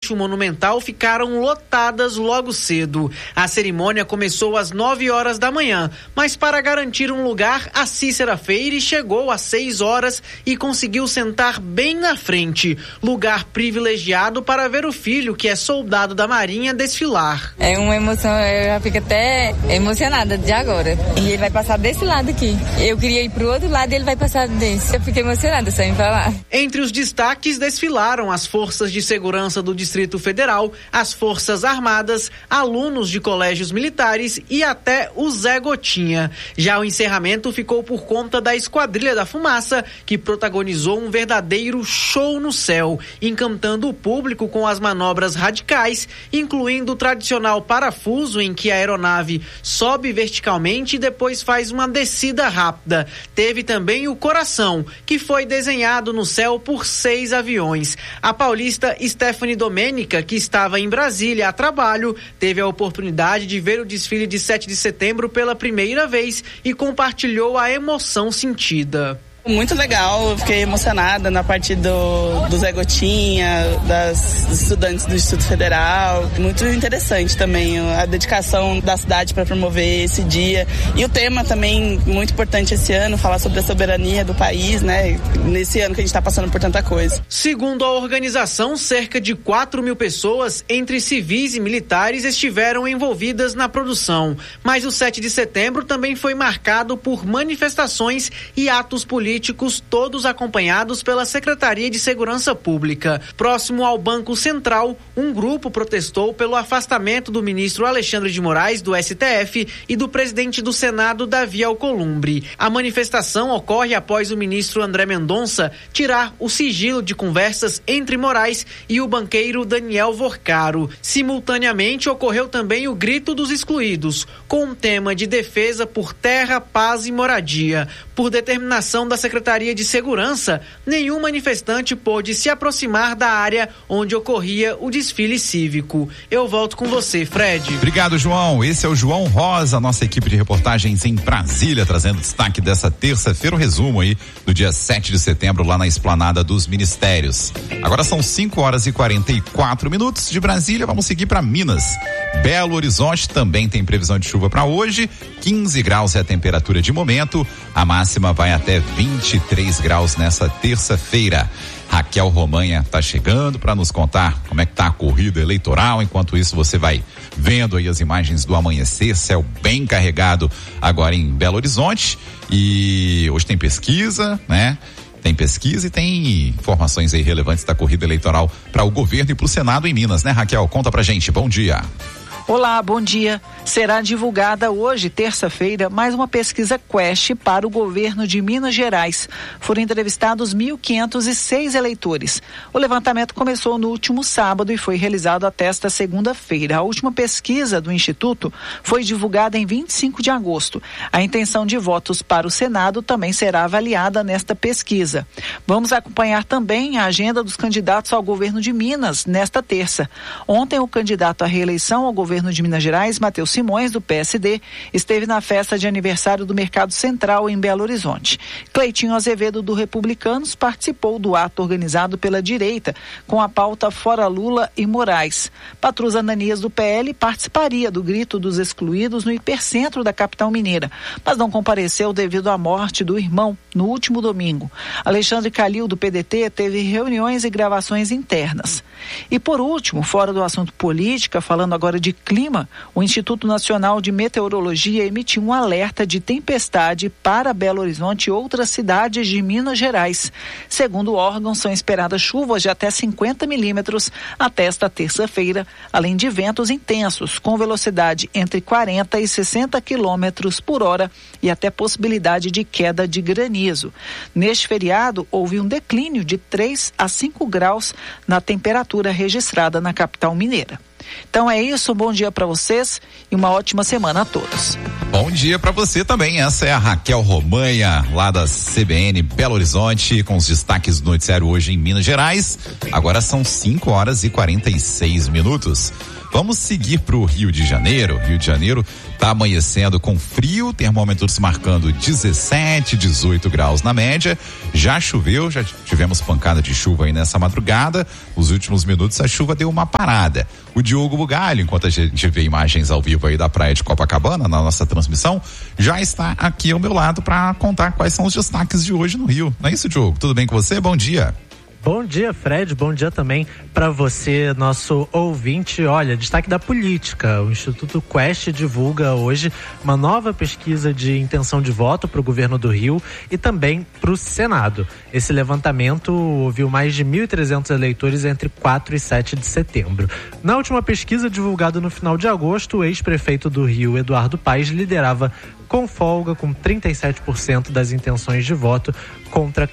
Pátio Monumental ficaram lotadas logo cedo. A cerimônia começou às 9 horas da manhã, mas para garantir um lugar, a Cícera Freire chegou às 6 horas e conseguiu sentar bem na frente. Lugar privilegiado para ver o filho, que é soldado da Marinha, desfilar. É uma emoção, eu já fico até emocionada de agora. E ele vai passar desse lado aqui. Eu queria ir pro outro lado e ele vai passar desse. Eu fiquei emocionada só em falar. Entre os destaques desfilaram as forças de segurança do Distrito Federal, as Forças Armadas, alunos de colégios militares e até o Zé Gotinha. Já o encerramento ficou por conta da Esquadrilha da Fumaça, que protagonizou um verdadeiro show no céu, encantando o público com as manobras radicais, incluindo o tradicional parafuso em que a aeronave sobe verticalmente e depois faz uma descida rápida. Teve também o Coração, que foi desenhado no céu por 6 aviões. A paulista Stephanie Domênica, que estava em Brasília a trabalho, teve a oportunidade de ver o desfile de 7 de setembro pela primeira vez e compartilhou a emoção sentida. Muito legal, eu fiquei emocionada na parte do Zé Gotinha, dos estudantes do Instituto Federal. Muito interessante também a dedicação da cidade para promover esse dia. E o tema também muito importante esse ano, falar sobre a soberania do país, né? Nesse ano que a gente está passando por tanta coisa. Segundo a organização, cerca de 4.000 pessoas, entre civis e militares, estiveram envolvidas na produção. Mas o 7 de setembro também foi marcado por manifestações e atos políticos, todos acompanhados pela Secretaria de Segurança Pública. Próximo ao Banco Central, um grupo protestou pelo afastamento do ministro Alexandre de Moraes, do STF, e do presidente do Senado, Davi Alcolumbre. A manifestação ocorre após o ministro André Mendonça tirar o sigilo de conversas entre Moraes e o banqueiro Daniel Vorcaro. Simultaneamente, ocorreu também o Grito dos Excluídos, com um tema de defesa por terra, paz e moradia. Por determinação da Secretaria de Segurança, nenhum manifestante pôde se aproximar da área onde ocorria o desfile cívico. Eu volto com você, Fred. Obrigado, João. Esse é o João Rosa, nossa equipe de reportagens em Brasília, trazendo destaque dessa terça-feira, o resumo aí do dia 7 de setembro lá na Esplanada dos Ministérios. Agora são 5 horas e 44 minutos de Brasília, vamos seguir para Minas. Belo Horizonte também tem previsão de chuva para hoje, 15 graus é a temperatura de momento, a máxima vai até 23 graus nessa terça-feira. Raquel Romanha está chegando para nos contar como é que tá a corrida eleitoral. Enquanto isso, você vai vendo aí as imagens do amanhecer, céu bem carregado agora em Belo Horizonte. E hoje tem pesquisa, né? Tem pesquisa e tem informações aí relevantes da corrida eleitoral para o governo e para o Senado em Minas, né, Raquel? Conta pra gente. Bom dia. Olá, bom dia. Será divulgada hoje, terça-feira, mais uma pesquisa Quest para o governo de Minas Gerais. Foram entrevistados 1.506 eleitores. O levantamento começou no último sábado e foi realizado até esta segunda-feira. A última pesquisa do Instituto foi divulgada em 25 de agosto. A intenção de votos para o Senado também será avaliada nesta pesquisa. Vamos acompanhar também a agenda dos candidatos ao governo de Minas nesta terça. Ontem, o candidato à reeleição ao governo de Minas Gerais, Matheus Simões, do PSD, esteve na festa de aniversário do Mercado Central em Belo Horizonte. Cleitinho Azevedo, do Republicanos, participou do ato organizado pela direita com a pauta Fora Lula e Moraes. Patrus Ananias, do PL, participaria do Grito dos Excluídos no hipercentro da capital mineira, mas não compareceu devido à morte do irmão no último domingo. Alexandre Calil, do PDT, teve reuniões e gravações internas. E por último, fora do assunto política, falando agora de clima, o Instituto Nacional de Meteorologia emitiu um alerta de tempestade para Belo Horizonte e outras cidades de Minas Gerais. Segundo o órgão, são esperadas chuvas de até 50 milímetros até esta terça-feira, além de ventos intensos, com velocidade entre 40 e 60 quilômetros por hora e até possibilidade de queda de granizo. Neste feriado, houve um declínio de 3 a 5 graus na temperatura registrada na capital mineira. Então é isso, bom dia para vocês e uma ótima semana a todos. Bom dia para você também, essa é a Raquel Romanha, lá da CBN Belo Horizonte, com os destaques do noticiário hoje em Minas Gerais. Agora são 5h46. Vamos seguir para o Rio de Janeiro. Rio de Janeiro está amanhecendo com frio, termômetros marcando 17, 18 graus na média. Já choveu, já tivemos pancada de chuva aí nessa madrugada. Nos últimos minutos a chuva deu uma parada. O Diogo Bugalho, enquanto a gente vê imagens ao vivo aí da praia de Copacabana, na nossa transmissão, já está aqui ao meu lado para contar quais são os destaques de hoje no Rio. Não é isso, Diogo? Tudo bem com você? Bom dia. Bom dia, Fred. Bom dia também para você, nosso ouvinte. Olha, destaque da política. O Instituto Quest divulga hoje uma nova pesquisa de intenção de voto para o governo do Rio e também para o Senado. Esse levantamento ouviu mais de 1.300 eleitores entre 4 e 7 de setembro. Na última pesquisa, divulgada no final de agosto, o ex-prefeito do Rio, Eduardo Paes, liderava com folga, com 37% das intenções de voto, contra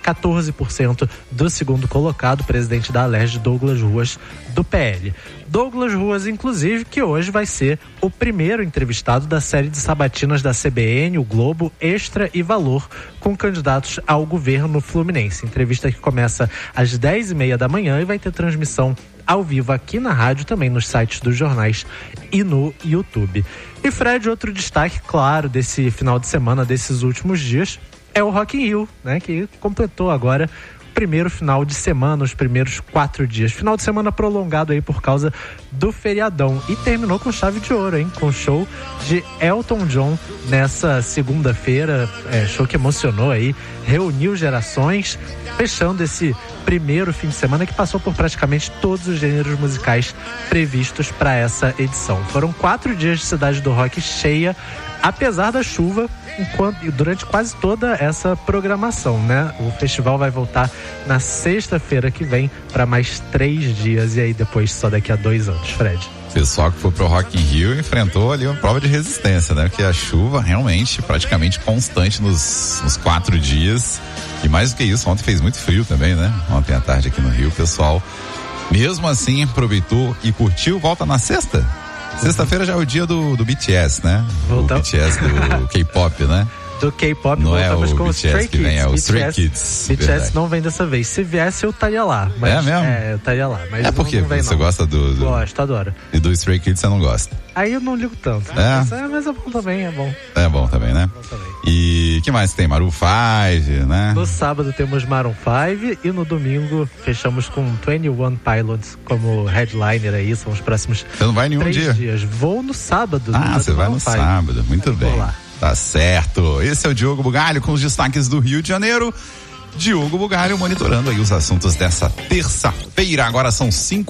14% do segundo colocado, presidente da Alerj, Douglas Ruas, do PL. Douglas Ruas, inclusive, que hoje vai ser o primeiro entrevistado da série de sabatinas da CBN, o Globo, Extra e Valor, com candidatos ao governo fluminense. Entrevista que começa às 10h30 da manhã e vai ter transmissão ao vivo aqui na rádio, também nos sites dos jornais e no YouTube. E Fred, outro destaque, claro, desse final de semana, desses últimos dias, é o Rock in Rio, né, que completou agora o primeiro final de semana, os primeiros 4 dias. Final de semana prolongado aí por causa do feriadão. E terminou com chave de ouro, hein? Com show de Elton John nessa segunda-feira. Show que emocionou aí, reuniu gerações, fechando esse primeiro fim de semana que passou por praticamente todos os gêneros musicais previstos para essa edição. Foram 4 dias de Cidade do Rock cheia, apesar da chuva, durante quase toda essa programação, né? O festival vai voltar na sexta-feira que vem para mais 3 dias e aí depois só daqui a 2 anos, Fred. O pessoal que foi pro Rock in Rio enfrentou ali uma prova de resistência, né? Porque a chuva realmente praticamente constante nos 4 dias. E mais do que isso, ontem fez muito frio também, né? Ontem à tarde aqui no Rio, o pessoal, mesmo assim, aproveitou e curtiu. Volta na sexta? Sexta-feira já é o dia do BTS, né? Voltamos. O BTS do K-pop, né? Do K-pop, não voltamos é o com BTS Stray que vem, Kids. é o Stray Kids. BTS verdade. não vem dessa vez. Se viesse, eu estaria lá. Mas, é mesmo? eu estaria lá. Mas é porque não vem, você não. gosta do... Gosto, adoro. E do Stray Kids você não gosta? Aí eu não ligo tanto. Mas é bom também, é bom. É bom também, né? É bom também. E que mais tem? Maroon 5, né? No sábado temos Maroon 5 e no domingo fechamos com 21 Pilots como headliner aí, são os próximos Você não vai nenhum 3 dias. Vou no sábado. Você vai no sábado, muito bem. Lá. Tá certo. Esse é o Diogo Bugalho com os destaques do Rio de Janeiro. Diogo Bugalho monitorando aí os assuntos dessa terça-feira. Agora são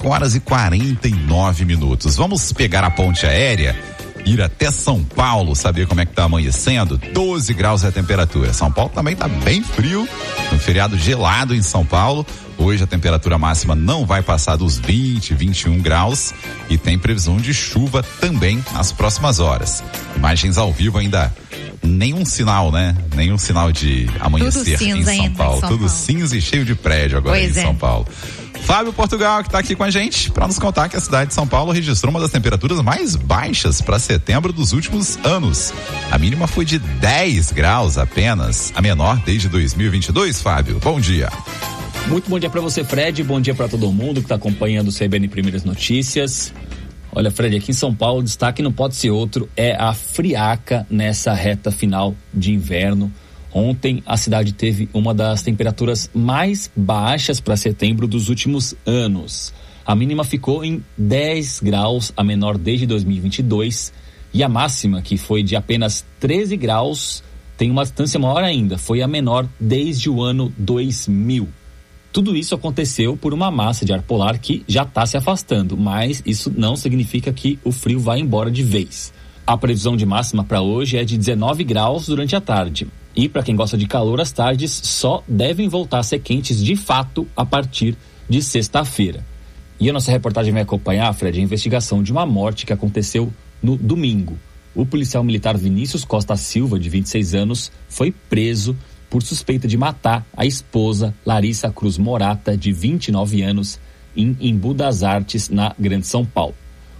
5h49. Vamos pegar a ponte aérea, ir até São Paulo, saber como é que tá amanhecendo. 12 graus é a temperatura. São Paulo também tá bem frio, um feriado gelado em São Paulo. Hoje a temperatura máxima não vai passar dos 20, 21 graus e tem previsão de chuva também nas próximas horas. Imagens ao vivo ainda, nenhum sinal, né? Nenhum sinal de amanhecer em São Paulo. Tudo cinza e cheio de prédio agora em São Paulo. Fábio Portugal, que está aqui com a gente, para nos contar que a cidade de São Paulo registrou uma das temperaturas mais baixas para setembro dos últimos anos. A mínima foi de 10 graus apenas, a menor desde 2022, Fábio. Bom dia. Muito bom dia para você, Fred. Bom dia para todo mundo que está acompanhando o CBN Primeiras Notícias. Olha, Fred, aqui em São Paulo, o destaque não pode ser outro, é a friaca nessa reta final de inverno. Ontem, a cidade teve uma das temperaturas mais baixas para setembro dos últimos anos. A mínima ficou em 10 graus, a menor desde 2022. E a máxima, que foi de apenas 13 graus, tem uma distância maior ainda, foi a menor desde o ano 2000. Tudo isso aconteceu por uma massa de ar polar que já está se afastando, mas isso não significa que o frio vai embora de vez. A previsão de máxima para hoje é de 19 graus durante a tarde. E para quem gosta de calor, as tardes só devem voltar a ser quentes de fato a partir de sexta-feira. E a nossa reportagem vai acompanhar, Fred, a investigação de uma morte que aconteceu no domingo. O policial militar Vinícius Costa Silva, de 26 anos, foi preso por suspeita de matar a esposa Larissa Cruz Morata, de 29 anos, em Embu das Artes, na Grande São Paulo.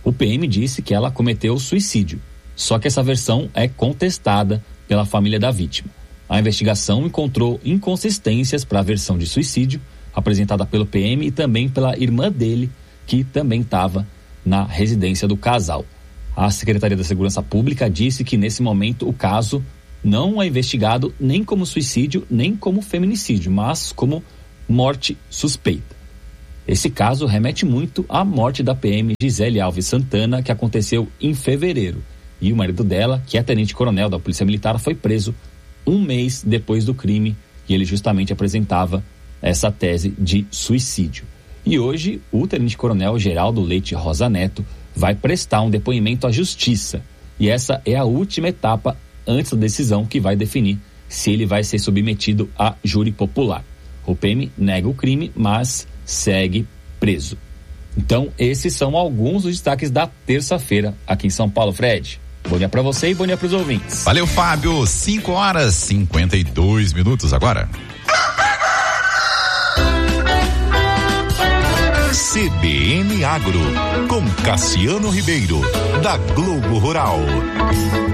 O PM disse que ela cometeu suicídio, só que essa versão é contestada pela família da vítima. A investigação encontrou inconsistências para a versão de suicídio apresentada pelo PM e também pela irmã dele, que também estava na residência do casal. A Secretaria da Segurança Pública disse que nesse momento o caso não é investigado nem como suicídio, nem como feminicídio, mas como morte suspeita. Esse caso remete muito à morte da PM Gisele Alves Santana, que aconteceu em fevereiro. E o marido dela, que é tenente-coronel da Polícia Militar, foi preso um mês depois do crime e ele justamente apresentava essa tese de suicídio. E hoje o tenente-coronel Geraldo Leite Rosa Neto vai prestar um depoimento à Justiça. E essa é a última etapa antes da decisão que vai definir se ele vai ser submetido a júri popular. O PM nega o crime, mas segue preso. Então, esses são alguns dos destaques da terça-feira aqui em São Paulo. Fred, bom dia pra você e bom dia pros ouvintes. Valeu, Fábio. 5h52 agora. CBN Agro, com Cassiano Ribeiro, da Globo Rural.